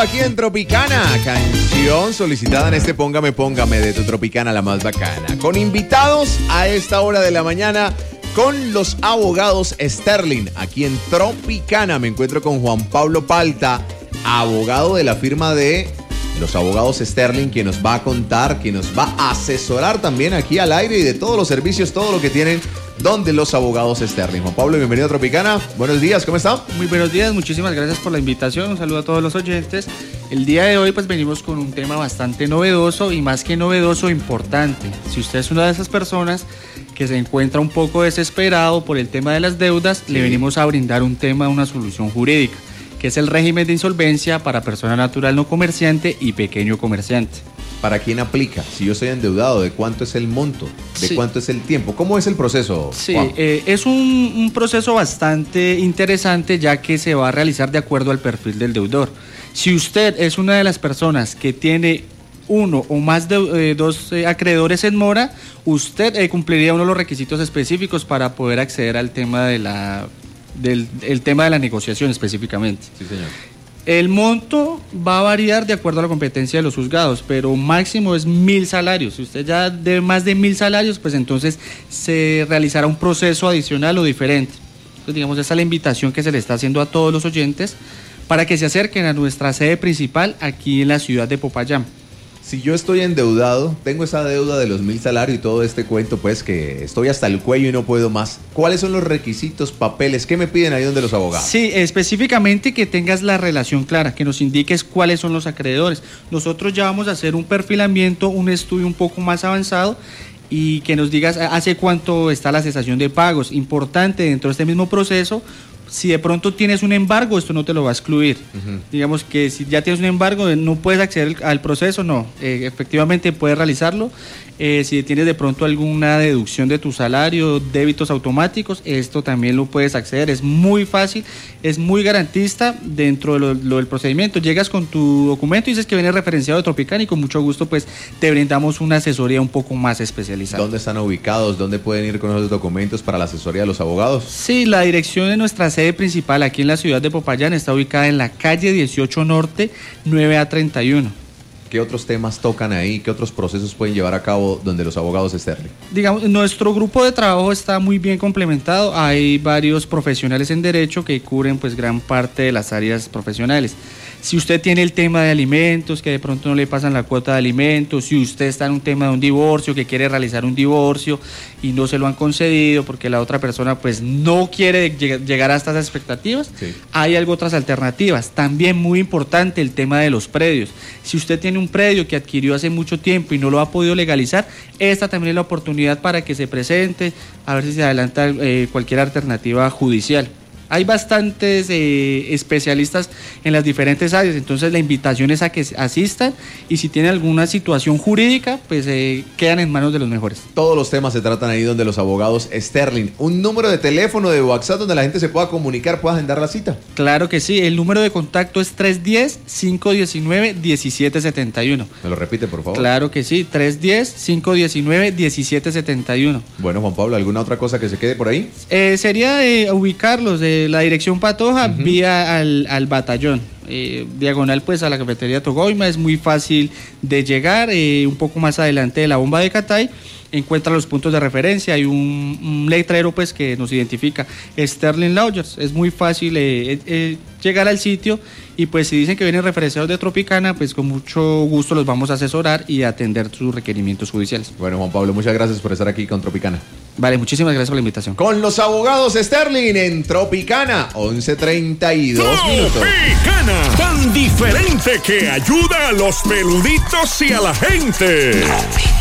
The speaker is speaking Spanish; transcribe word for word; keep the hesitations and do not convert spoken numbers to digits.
aquí en Tropicana, canción solicitada en este Póngame, Póngame de tu Tropicana, la más bacana. Con invitados a esta hora de la mañana con los abogados Sterling, aquí en Tropicana. Me encuentro con Juan Pablo Palta, abogado de la firma de los abogados Sterling, quien nos va a contar, quien nos va a asesorar también aquí al aire y de todos los servicios, todo lo que tienen donde los abogados Sterling. Juan Pablo, bienvenido a Tropicana. Buenos días, ¿cómo está? Muy buenos días, muchísimas gracias por la invitación. Un saludo a todos los oyentes. El día de hoy pues venimos con un tema bastante novedoso y más que novedoso, importante. Si usted es una de esas personas que se encuentra un poco desesperado por el tema de las deudas, sí, le venimos a brindar un tema, una solución jurídica, que es el régimen de insolvencia para persona natural no comerciante y pequeño comerciante. ¿Para quién aplica? Si yo soy endeudado, ¿de cuánto es el monto? ¿De sí. cuánto es el tiempo? ¿Cómo es el proceso, Sí, eh, es un, un proceso bastante interesante, ya que se va a realizar de acuerdo al perfil del deudor. Si usted es una de las personas que tiene uno o más de eh, dos eh, acreedores en mora, usted eh, cumpliría uno de los requisitos específicos para poder acceder al tema de la, del el tema de la negociación específicamente. Sí, señor. El monto va a variar de acuerdo a la competencia de los juzgados, pero máximo es mil salarios. Si usted ya debe más de mil salarios, pues entonces se realizará un proceso adicional o diferente. Entonces, digamos, esa es la invitación que se le está haciendo a todos los oyentes para que se acerquen a nuestra sede principal aquí en la ciudad de Popayán. Si yo estoy endeudado, tengo esa deuda de los mil salarios y todo este cuento, pues que estoy hasta el cuello y no puedo más. ¿Cuáles son los requisitos, papeles? ¿Qué me piden ahí donde los abogados? Sí, específicamente que tengas la relación clara, que nos indiques cuáles son los acreedores. Nosotros ya vamos a hacer un perfilamiento, un estudio un poco más avanzado y que nos digas hace cuánto está la cesación de pagos. Importante dentro de este mismo proceso. Si de pronto tienes un embargo, esto no te lo va a excluir. Uh-huh. Digamos que si ya tienes un embargo, no puedes acceder al proceso, no. Eh, efectivamente puedes realizarlo. Eh, si tienes de pronto alguna deducción de tu salario, débitos automáticos, esto también lo puedes acceder. Es muy fácil, es muy garantista dentro de lo, lo del procedimiento. Llegas con tu documento y dices que viene referenciado de Tropicana y con mucho gusto pues te brindamos una asesoría un poco más especializada. ¿Dónde están ubicados? ¿Dónde pueden ir con esos documentos para la asesoría de los abogados? Sí, la dirección de nuestra sede principal aquí en la ciudad de Popayán está ubicada en la calle dieciocho Norte, nueve A treinta y uno. ¿Qué otros temas tocan ahí? ¿Qué otros procesos pueden llevar a cabo donde los abogados Sterling? Digamos, nuestro grupo de trabajo está muy bien complementado. Hay varios profesionales en derecho que cubren pues gran parte de las áreas profesionales. Si usted tiene el tema de alimentos, que de pronto no le pasan la cuota de alimentos, si usted está en un tema de un divorcio, que quiere realizar un divorcio y no se lo han concedido porque la otra persona pues no quiere llegar a estas expectativas, sí, hay algo otras alternativas. También muy importante el tema de los predios. Si usted tiene un predio que adquirió hace mucho tiempo y no lo ha podido legalizar, esta también es la oportunidad para que se presente, a ver si se adelanta eh, cualquier alternativa judicial. Hay bastantes eh, especialistas en las diferentes áreas, entonces la invitación es a que asistan y si tienen alguna situación jurídica, pues eh, quedan en manos de los mejores. Todos los temas se tratan ahí donde los abogados Sterling. Un número de teléfono de WhatsApp donde la gente se pueda comunicar, pueda agendar la cita. Claro que sí, el número de contacto es tres uno cero, cinco uno nueve, uno siete siete uno. ¿Me lo repite, por favor? Claro que sí, tres uno cero, cinco uno nueve, uno siete siete uno. Bueno, Juan Pablo, ¿alguna otra cosa que se quede por ahí? Eh, sería eh, ubicarlos de la dirección Patoja, uh-huh, vía al, al batallón, eh, diagonal pues a la cafetería Togoima. Es muy fácil de llegar, eh, un poco más adelante de la bomba de Catay encuentra los puntos de referencia, hay un, un letrero pues que nos identifica, Sterling Lawyers. Es muy fácil eh, eh, llegar al sitio y pues si dicen que vienen referenciados de Tropicana, pues con mucho gusto los vamos a asesorar y atender sus requerimientos judiciales. Bueno, Juan Pablo, muchas gracias por estar aquí con Tropicana. Vale, muchísimas gracias por la invitación. Con los abogados Sterling en Tropicana, once treinta y dos minutos. Tropicana, tan diferente que ayuda a los peluditos y a la gente.